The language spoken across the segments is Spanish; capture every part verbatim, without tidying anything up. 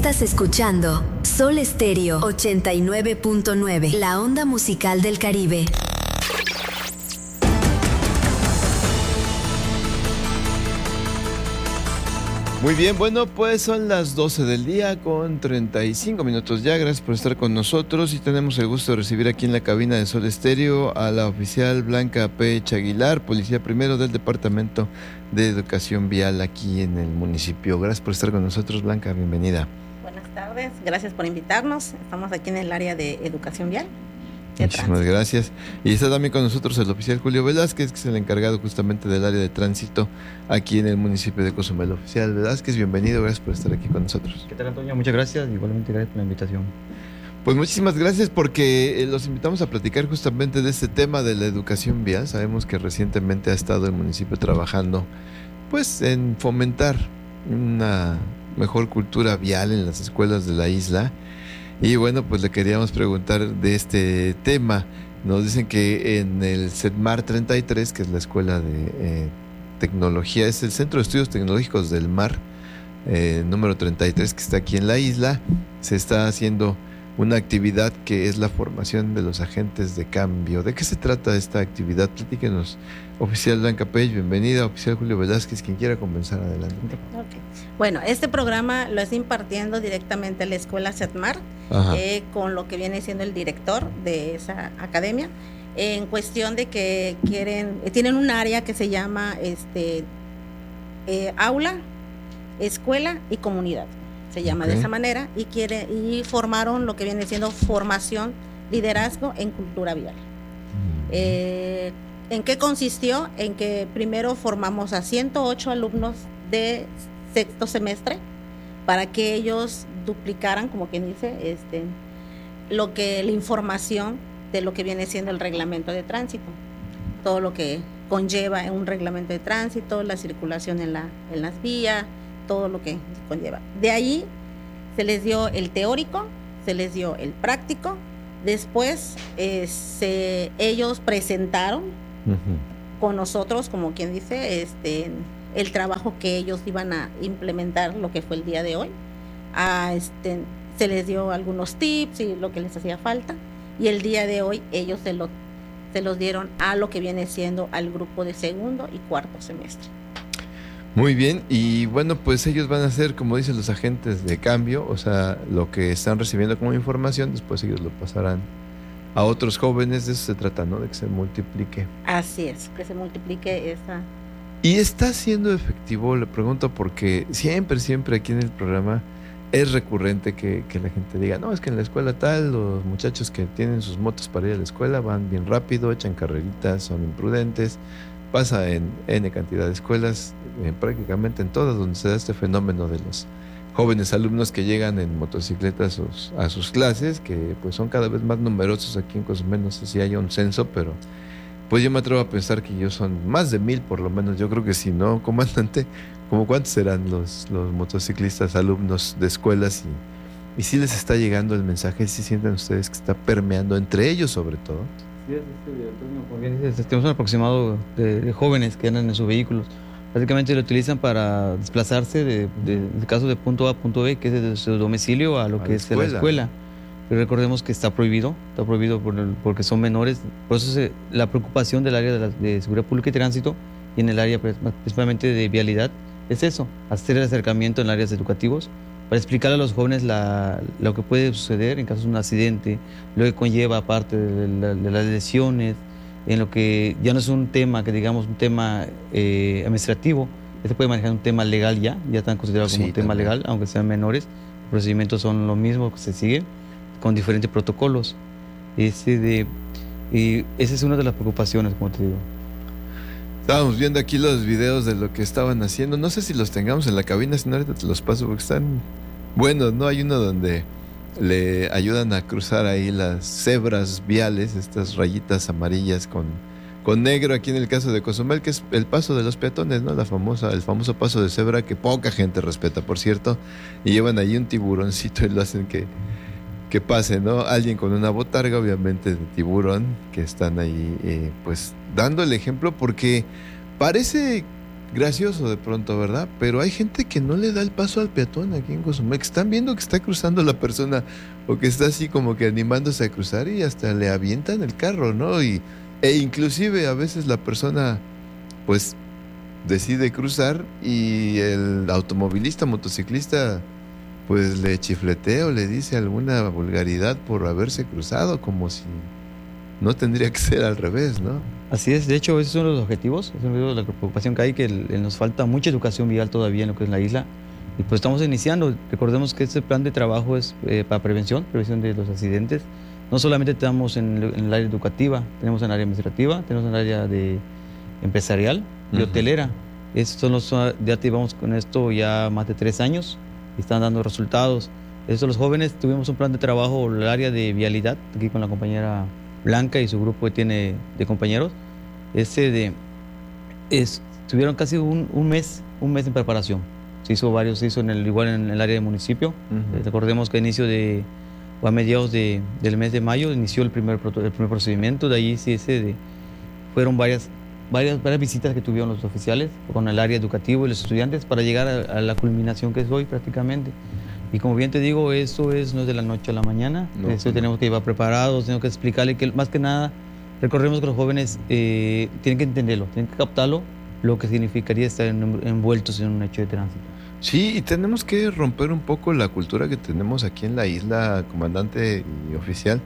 Estás escuchando Sol Estéreo ochenta y nueve punto nueve, la onda musical del Caribe. Muy bien, bueno, pues son las doce del día con treinta y cinco minutos ya. Gracias por estar con nosotros y tenemos el gusto de recibir aquí en la cabina de Sol Estéreo a la oficial Blanca Pech Aguilar, policía primero del Departamento de Educación Vial aquí en el municipio. Gracias por estar con nosotros, Blanca, bienvenida. Buenas tardes, gracias por invitarnos. Estamos aquí en el área de Educación Vial. Muchísimas gracias. Y está también con nosotros el oficial Julio Velázquez, que es el encargado justamente del área de tránsito aquí en el municipio de Cozumel. Oficial Velázquez, bienvenido, gracias por estar aquí con nosotros. ¿Qué tal, Antonio? Muchas gracias, igualmente gracias por la invitación. Pues muchísimas gracias porque eh, los invitamos a platicar justamente de este tema de la educación vial. Sabemos que recientemente ha estado el municipio trabajando pues en fomentar una mejor cultura vial en las escuelas de la isla. Y bueno, pues le queríamos preguntar de este tema. Nos dicen que en el CETMAR treinta y tres, que es la escuela de eh, tecnología, es el Centro de Estudios Tecnológicos del Mar, eh, número treinta y tres, que está aquí en la isla, se está haciendo una actividad que es la formación de los agentes de cambio. ¿De qué se trata esta actividad? Platíquenos. Oficial Blanca Pech, bienvenida. Oficial Julio Velázquez, quien quiera comenzar, adelante. Okay. Bueno, este programa lo está impartiendo directamente la escuela CETMAR, eh, con lo que viene siendo el director de esa academia, en cuestión de que quieren, eh, tienen un área que se llama este eh, aula, escuela y comunidad. Se llama okay. de esa manera, y quiere y formaron lo que viene siendo formación, liderazgo en cultura vial. Mm. Eh, ¿En qué consistió? En que primero formamos a ciento ocho alumnos de sexto semestre para que ellos duplicaran, como quien dice, este, lo que la información de lo que viene siendo el reglamento de tránsito, todo lo que conlleva en un reglamento de tránsito, la circulación en la en las vías, todo lo que conlleva. De ahí se les dio el teórico, se les dio el práctico, después eh, se, ellos presentaron uh-huh. con nosotros, como quien dice, este, el trabajo que ellos iban a implementar, lo que fue el día de hoy. A, este, se les dio algunos tips y lo que les hacía falta, y el día de hoy ellos se, lo, se los dieron a lo que viene siendo al grupo de segundo y cuarto semestre. Muy bien, y bueno, pues ellos van a ser, como dicen los agentes de cambio, o sea, lo que están recibiendo como información, después ellos lo pasarán a otros jóvenes. De eso se trata, ¿no? De que se multiplique. Así es, que se multiplique esa. ¿Y está siendo efectivo? Le pregunto porque siempre, siempre aquí en el programa es recurrente que, que la gente diga, no, es que en la escuela tal, los muchachos que tienen sus motos para ir a la escuela van bien rápido, echan carreritas, son imprudentes. Pasa en N cantidad de escuelas, eh, prácticamente en todas, donde se da este fenómeno de los jóvenes alumnos que llegan en motocicletas a sus, a sus clases, que pues son cada vez más numerosos aquí en Cozumel. No sé si haya un censo, pero pues yo me atrevo a pensar que ellos son más de mil por lo menos. Yo creo que si no, comandante, ¿cómo cuántos serán los, los motociclistas alumnos de escuelas? Y, y si les está llegando el mensaje, si sienten ustedes que está permeando entre ellos sobre todo. Sí, Antonio, como bien dices, tenemos un aproximado de, de jóvenes que andan en sus vehículos. Básicamente lo utilizan para desplazarse de, de, en el caso de punto A a punto B, que es desde su domicilio a lo a que la es escuela. la escuela. Pero recordemos que está prohibido, está prohibido por el, porque son menores. Por eso se, la preocupación del área de, la, de seguridad pública y tránsito, y en el área principalmente de vialidad, es eso, hacer el acercamiento en áreas educativos, para explicar a los jóvenes la, lo que puede suceder en caso de un accidente, lo que conlleva aparte de, la, de las lesiones, en lo que ya no es un tema, que digamos un tema eh, administrativo, este puede manejar un tema legal ya, ya están considerados como sí, un tema también. legal, aunque sean menores. Los procedimientos son los mismos que se siguen, con diferentes protocolos. Ese de, y esa es una de las preocupaciones, como te digo. Estábamos viendo aquí los videos de lo que estaban haciendo. No sé si los tengamos en la cabina, si no ahorita te los paso porque están buenos, ¿no? Hay uno donde le ayudan a cruzar ahí las cebras viales, estas rayitas amarillas con, con negro, aquí en el caso de Cozumel, que es el paso de los peatones, ¿no? La famosa, el famoso paso de cebra que poca gente respeta, por cierto, y llevan ahí un tiburoncito y lo hacen que, que pase, ¿no? Alguien con una botarga, obviamente de tiburón, que están ahí, eh, pues, dando el ejemplo, porque parece gracioso de pronto, ¿verdad? Pero hay gente que no le da el paso al peatón aquí en Cozumel, que están viendo que está cruzando la persona o que está así como que animándose a cruzar y hasta le avientan el carro, ¿no? Y, e inclusive a veces la persona pues decide cruzar y el automovilista, motociclista pues le chifletea o le dice alguna vulgaridad por haberse cruzado, como si no tendría que ser al revés, ¿no? Así es, de hecho, ese es uno de los objetivos, es uno de la preocupación que hay, que el, el nos falta mucha educación vial todavía en lo que es la isla, y pues estamos iniciando. Recordemos que este plan de trabajo es eh, para prevención, prevención de los accidentes. No solamente estamos en, en el área educativa, tenemos en el área administrativa, tenemos en el área de empresarial y uh-huh. hotelera. Estos son los, ya llevamos con esto ya más de tres años y están dando resultados. Estos los jóvenes tuvimos un plan de trabajo en el área de vialidad, aquí con la compañera Blanca y su grupo que tiene de compañeros. Ese de es, tuvieron casi un, un mes un mes en preparación. Se hizo varios, se hizo en el, igual en el área del municipio. Uh-huh. Recordemos que a inicio de o a mediados de, del mes de mayo inició el primer, el primer procedimiento. De ahí sí ese de, fueron varias, varias varias visitas que tuvieron los oficiales con el área educativo y los estudiantes para llegar a, a la culminación que es hoy prácticamente. Y como bien te digo, eso es, no es de la noche a la mañana, no, eso no. Tenemos que llevar preparados, tenemos que explicarle que más que nada, recordemos que los jóvenes eh, tienen que entenderlo, tienen que captarlo, lo que significaría estar en, envueltos en un hecho de tránsito. Sí, y tenemos que romper un poco la cultura que tenemos aquí en la isla, comandante y oficial,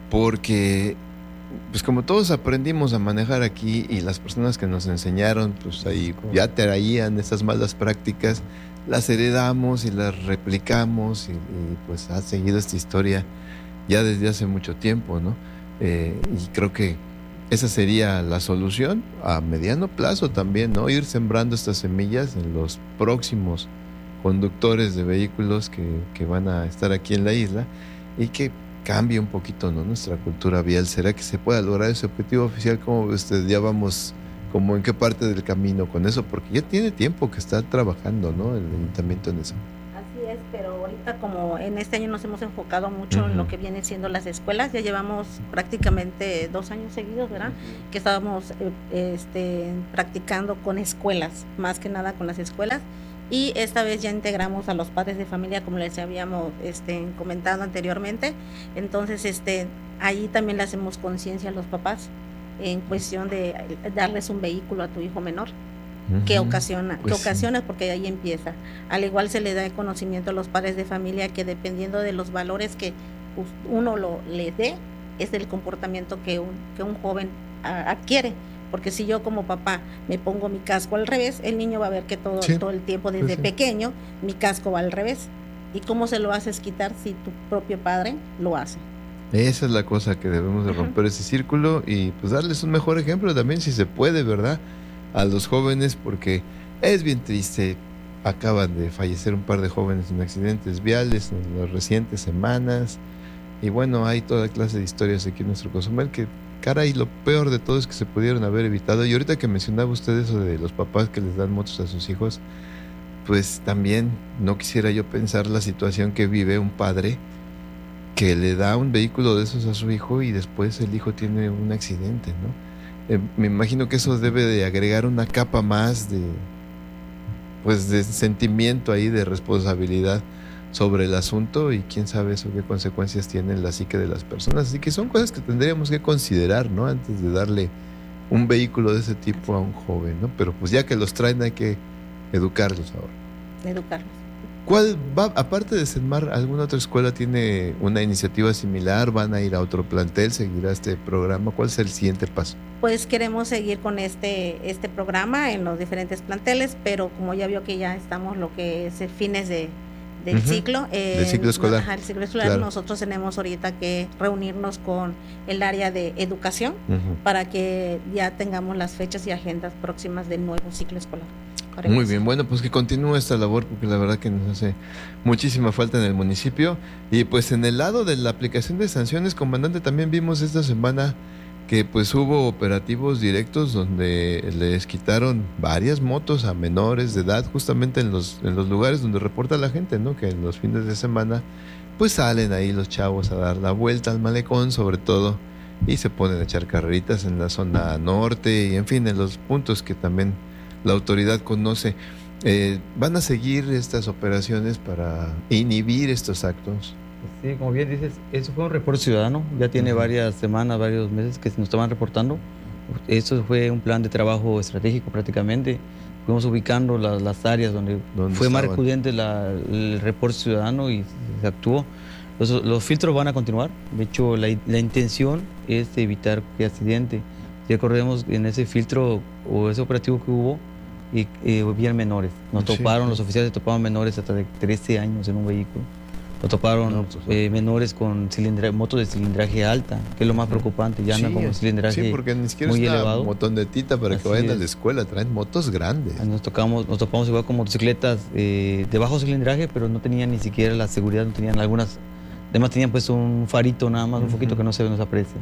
porque pues como todos aprendimos a manejar aquí y las personas que nos enseñaron, pues ahí ya traían esas malas prácticas, las heredamos y las replicamos y, y pues ha seguido esta historia ya desde hace mucho tiempo, ¿no? Eh, y creo que esa sería la solución a mediano plazo también, ¿no? Ir sembrando estas semillas en los próximos conductores de vehículos que, que van a estar aquí en la isla y que cambie un poquito, ¿no? Nuestra cultura vial. ¿Será que se pueda lograr ese objetivo oficial? ¿Cómo usted ya vamos? ¿Como en qué parte del camino con eso? Porque ya tiene tiempo que está trabajando, ¿no? El ayuntamiento en eso. Así es, pero ahorita como en este año nos hemos enfocado mucho uh-huh. en lo que viene siendo las escuelas, ya llevamos prácticamente dos años seguidos, ¿verdad? Uh-huh. Que estábamos eh, este, practicando con escuelas, más que nada con las escuelas, y esta vez ya integramos a los padres de familia, como les habíamos este, comentado anteriormente. Entonces, este, ahí también le hacemos conciencia a los papás en cuestión de darles un vehículo a tu hijo menor uh-huh. que ocasiona, pues que ocasiona sí. porque ahí empieza. Al igual se le da conocimiento a los padres de familia que dependiendo de los valores que uno lo les dé, es el comportamiento que un, que un joven a, adquiere. Porque si yo como papá me pongo mi casco al revés, el niño va a ver que todo, sí. todo el tiempo desde pues sí. pequeño mi casco va al revés. ¿Y cómo se lo haces quitar si tu propio padre lo hace? Esa es la cosa que debemos de romper, uh-huh. ese círculo y pues darles un mejor ejemplo también si se puede, ¿verdad? A los jóvenes, porque es bien triste. Acaban de fallecer un par de jóvenes en accidentes viales en las recientes semanas y bueno, hay toda clase de historias aquí en nuestro Cozumel que caray, lo peor de todo es que se pudieron haber evitado. Y ahorita que mencionaba usted eso de los papás que les dan motos a sus hijos, pues también no quisiera yo pensar la situación que vive un padre que le da un vehículo de esos a su hijo y después el hijo tiene un accidente, ¿no? Eh, me imagino que eso debe de agregar una capa más de, pues, de sentimiento ahí, de responsabilidad sobre el asunto y quién sabe eso qué consecuencias tiene en la psique de las personas. Así que son cosas que tendríamos que considerar, ¿no? Antes de darle un vehículo de ese tipo a un joven, ¿no? Pero pues ya que los traen hay que educarlos ahora. Educarlos. ¿Cuál va, aparte de Senmar, alguna otra escuela tiene una iniciativa similar? ¿Van a ir a otro plantel? ¿Seguirá este programa? ¿Cuál es el siguiente paso? Pues queremos seguir con este este programa en los diferentes planteles, pero como ya vio que ya estamos lo que es fines de del uh-huh. ciclo, eh, del ciclo escolar, ajá, el ciclo escolar claro. Nosotros tenemos ahorita que reunirnos con el área de educación uh-huh. para que ya tengamos las fechas y agendas próximas del nuevo ciclo escolar. Muy bien, bueno, pues que continúe esta labor porque la verdad que nos hace muchísima falta en el municipio. Y pues en el lado de la aplicación de sanciones, comandante, también vimos esta semana que pues hubo operativos directos donde les quitaron varias motos a menores de edad, justamente en los, en los lugares donde reporta la gente, ¿no? Que en los fines de semana pues salen ahí los chavos a dar la vuelta al malecón sobre todo y se ponen a echar carreritas en la zona norte y en fin, en los puntos que también la autoridad conoce. Eh, ¿Van a seguir estas operaciones para inhibir estos actos? Sí, como bien dices, eso fue un reporte ciudadano, ya tiene uh-huh. varias semanas, varios meses que nos estaban reportando. Esto fue un plan de trabajo estratégico prácticamente. Fuimos ubicando la, las áreas donde fue estaban? más recurrente la, el reporte ciudadano y se actuó. Los, los filtros van a continuar, de hecho la, la intención es evitar que accidente. Si recordemos, en ese filtro o ese operativo que hubo, y, y habían menores. Nos sí, toparon, sí. los oficiales topaban menores hasta de trece años en un vehículo. Nos toparon no, pues, eh, menores con cilindra, motos de cilindraje alta, que es lo más preocupante, ya sí, andan con cilindraje sí, porque ni siquiera muy es una elevado. motonetita para Así que vayan es. a la escuela, traen motos grandes. Nos tocamos, nos topamos igual con motocicletas eh, de bajo cilindraje, pero no tenían ni siquiera la seguridad, no tenían algunas, además tenían pues un farito nada más, uh-huh. un poquito que no se nos aprecia.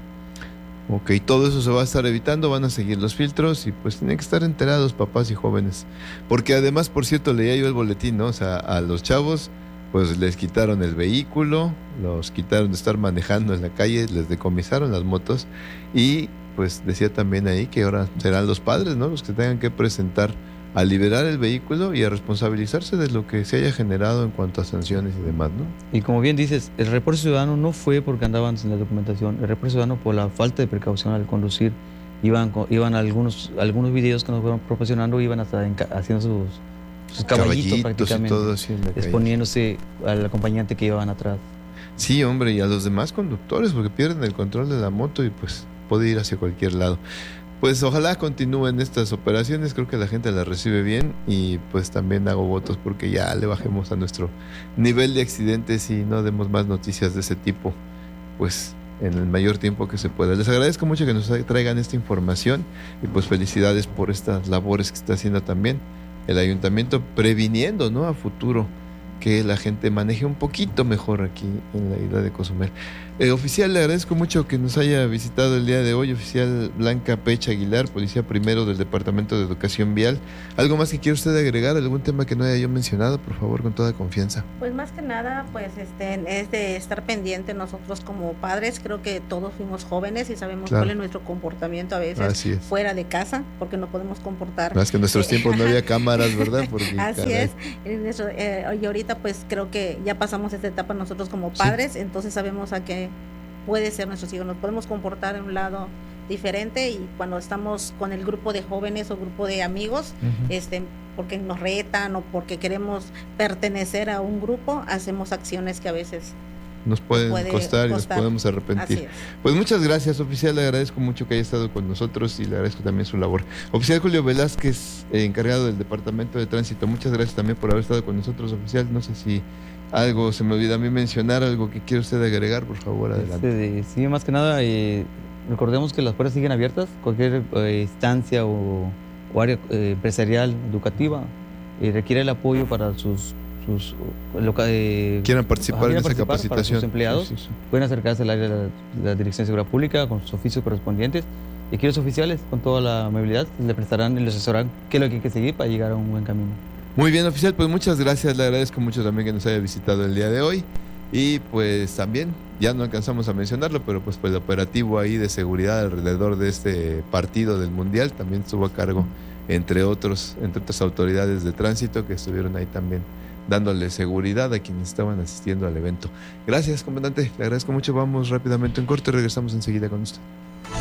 Ok, todo eso se va a estar evitando, van a seguir los filtros y pues tienen que estar enterados papás y jóvenes. Porque además, por cierto, leía yo el boletín, ¿no? O sea, a los chavos pues les quitaron el vehículo, los quitaron de estar manejando en la calle, les decomisaron las motos y pues decía también ahí que ahora serán los padres, ¿no? Los que tengan que presentar a liberar el vehículo y a responsabilizarse de lo que se haya generado en cuanto a sanciones y demás, ¿no? Y como bien dices, el reporte ciudadano no fue porque andaban sin la documentación, el reporte ciudadano por la falta de precaución al conducir. Iban, iban algunos, algunos videos que nos fueron proporcionando, iban hasta enca- haciendo sus, sus caballitos, caballitos prácticamente, todo así en la exponiéndose al acompañante que iban atrás. Sí, hombre, y a los demás conductores, porque pierden el control de la moto y pues puede ir hacia cualquier lado. Pues ojalá continúen estas operaciones, creo que la gente las recibe bien y pues también hago votos porque ya le bajemos a nuestro nivel de accidentes y no demos más noticias de ese tipo, pues en el mayor tiempo que se pueda. Les agradezco mucho que nos traigan esta información y pues felicidades por estas labores que está haciendo también el ayuntamiento, previniendo, ¿no?, a futuro que la gente maneje un poquito mejor aquí en la isla de Cozumel. Eh, oficial, le agradezco mucho que nos haya visitado el día de hoy, oficial Blanca Pecha Aguilar, policía primero del Departamento de Educación Vial. ¿Algo más que quiera usted agregar? ¿Algún tema que no haya yo mencionado? Por favor, con toda confianza. Pues más que nada, pues este es de estar pendiente nosotros como padres. Creo que todos fuimos jóvenes y sabemos claro. cuál es nuestro comportamiento a veces fuera de casa, porque no podemos comportar. Más que en nuestros tiempos no había cámaras, ¿verdad? Porque, Así caray. es. En eso, eh, y ahorita pues creo que ya pasamos esta etapa nosotros como padres, sí. entonces sabemos a qué puede ser nuestros hijos, nos podemos comportar en un lado diferente y cuando estamos con el grupo de jóvenes o grupo de amigos, uh-huh. este, porque nos retan o porque queremos pertenecer a un grupo, hacemos acciones que a veces nos pueden puede costar y costar. Nos podemos arrepentir. Pues muchas gracias, oficial, le agradezco mucho que haya estado con nosotros y le agradezco también su labor. Oficial Julio Velázquez, eh, encargado del Departamento de Tránsito, muchas gracias también por haber estado con nosotros, oficial. No sé si algo se me olvida a mí mencionar, algo que quiere usted agregar, por favor, adelante. Este, sí, más que nada, eh, recordemos que las puertas siguen abiertas, cualquier eh, instancia o, o área eh, empresarial, educativa, eh, requiere el apoyo para sus sus loca, eh, quieran participar en esa capacitación. Para sus empleados, sí, sí, sí. pueden acercarse al área de la, de la Dirección de Seguridad Pública con sus oficios correspondientes y aquí los oficiales, con toda la amabilidad, le prestarán y les asesorarán qué es lo que hay que seguir para llegar a un buen camino. Muy bien, oficial, pues muchas gracias, le agradezco mucho también que nos haya visitado el día de hoy y pues también, ya no alcanzamos a mencionarlo, pero pues, pues el operativo ahí de seguridad alrededor de este partido del Mundial también estuvo a cargo, entre otros, entre otras autoridades de tránsito que estuvieron ahí también dándole seguridad a quienes estaban asistiendo al evento. Gracias, comandante, le agradezco mucho, vamos rápidamente en corte y regresamos enseguida con usted.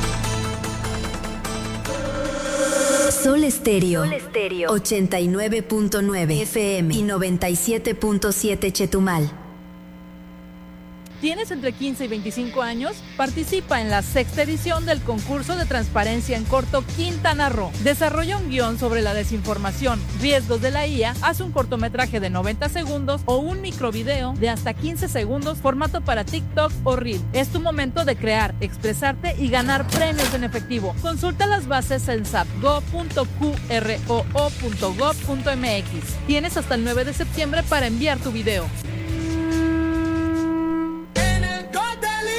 Sol Estéreo, Sol Estéreo, ochenta y nueve punto nueve F M y noventa y siete punto siete Chetumal. ¿Tienes entre quince y veinticinco años? Participa en la sexta edición del concurso de transparencia en corto Quintana Roo. Desarrolla un guión sobre la desinformación, riesgos de la I A, haz un cortometraje de noventa segundos o un microvideo de hasta quince segundos, formato para TikTok o Reel. Es tu momento de crear, expresarte y ganar premios en efectivo. Consulta las bases en sapgo punto q r o o punto gov punto m x. Tienes hasta el nueve de septiembre para enviar tu video.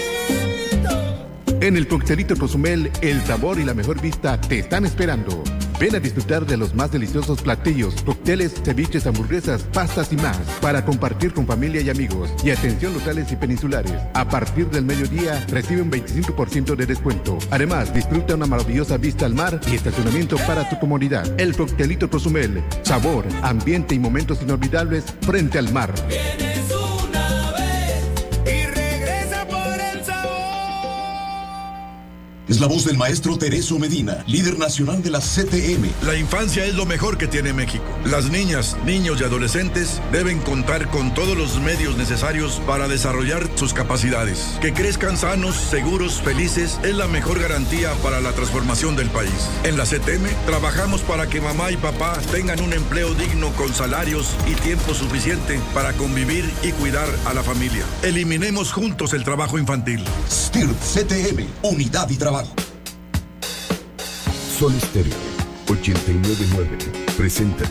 En el Coctelito Cozumel, el sabor y la mejor vista te están esperando. Ven a disfrutar de los más deliciosos platillos, cócteles, ceviches, hamburguesas, pastas y más, para compartir con familia y amigos. Y atención locales y peninsulares, a partir del mediodía recibe un veinticinco por ciento de descuento. Además, disfruta una maravillosa vista al mar y estacionamiento para tu comodidad. El Coctelito Cozumel, sabor, ambiente y momentos inolvidables frente al mar. Vienes una vez y regresa por el sabor. Es la voz del maestro Tereso Medina, líder nacional de la C T M. La infancia es lo mejor que tiene México. Las niñas, niños y adolescentes deben contar con todos los medios necesarios para desarrollar sus capacidades. Que crezcan sanos, seguros, felices es la mejor garantía para la transformación del país. En la C T M trabajamos para que mamá y papá tengan un empleo digno con salarios y tiempo suficiente para convivir y cuidar a la familia. Eliminemos juntos el trabajo infantil. S T I R C T M, unidad y trabajo. Sol Estéreo ochenta y nueve punto nueve presenta